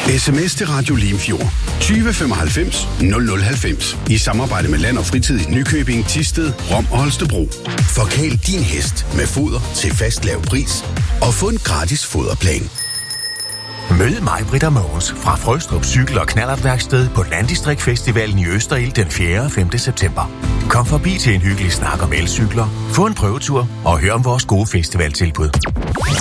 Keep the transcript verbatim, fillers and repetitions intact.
Sms til Radio Limfjord tyve femoghalvfems nul nul halvfems i samarbejde med Land og Fritid i Nykøbing, Thisted, Rom og Holstebro. Forkæl din hest med foder til fast lav pris og få en gratis foderplan. Mød mig, Britta Mogens, fra Frøstrup Cykel- og Knallertværksted på Landdistrikt Festivalen i Østerild den fjerde og femte september. Kom forbi til en hyggelig snak om elcykler, få en prøvetur og hør om vores gode festivaltilbud.